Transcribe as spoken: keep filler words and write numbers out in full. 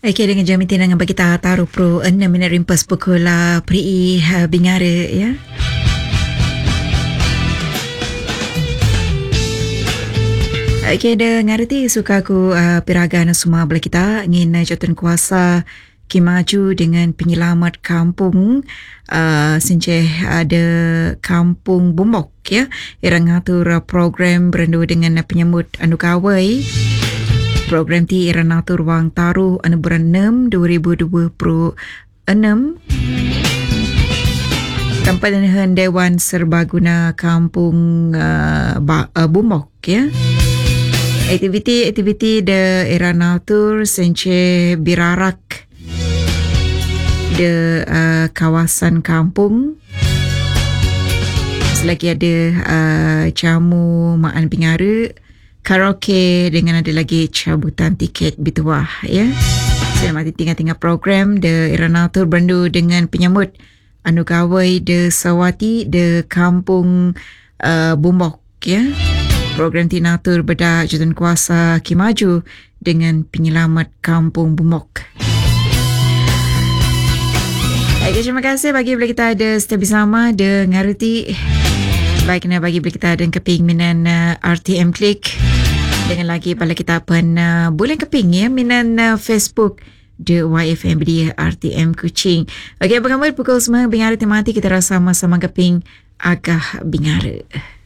Okey, dengan jam tinangan bagi kita taruh pro enam minit rimpas pukul uh, pri uh, bingara ya. Okey, dengar reti suka aku uh, piragan semua belah kita ingin uh, jawatan kuasa Kimaju dengan penyelamat kampung uh, Sinceh ada kampung Bumok ya. Irang ngatur uh, program berendu dengan uh, penyambut anu kawai. Program ti irang ngatur wang taruh anu bulan enam dua ribu dua puluh enam. Tempat dan Dewan Serbaguna Kampung uh, ba, uh, Bumok ya. Aktiviti-aktiviti de era natur sence birarak de uh, kawasan kampung. Selagi ada uh, jamu maan pingara, karaoke dengan ada lagi cabutan tiket bituah ya. Saya mati tinggal-tinggal program de era natur berendu dengan penyambut anu kawai de Sawati de kampung uh, Bumok ya. Program tinatur bedak jawatan kuasa Kimaju dengan penyelamat kampung Bumok. Baik, terima kasih bagi bila kita ada setiap bersama dengar reti. Baik, kena bagi bila kita ada keping minan uh, R T M Klik. Dengan lagi bala kita pun uh, boleh keping ya minan uh, Facebook The Y F M B D R T M Kuching. Okey, apa khabar pukul sembilan bingara temati kita rasa sama-sama keping agak bingara.